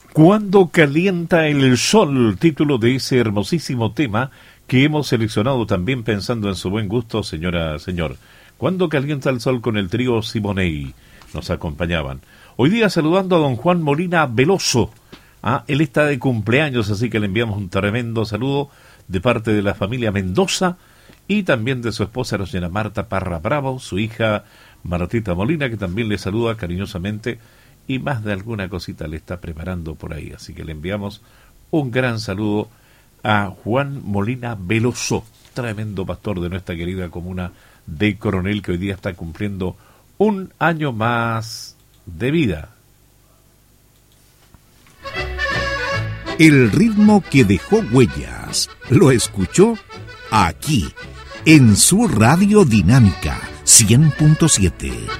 Cuando calienta el sol, título de ese hermosísimo tema que hemos seleccionado también pensando en su buen gusto, señora, señor. Cuando calienta el sol, con el trío Simonei nos acompañaban. Hoy día saludando a don Juan Molina Veloso. Él está de cumpleaños, así que le enviamos un tremendo saludo de parte de la familia Mendoza y también de su esposa, la señora Marta Parra Bravo, su hija Martita Molina, que también le saluda cariñosamente y más de alguna cosita le está preparando por ahí. Así que le enviamos un gran saludo a Juan Molina Veloso, tremendo pastor de nuestra querida comuna de Coronel, que hoy día está cumpliendo un año más de vida. El ritmo que dejó huellas, lo escuchó aquí, en su Radio Dinámica 100.7.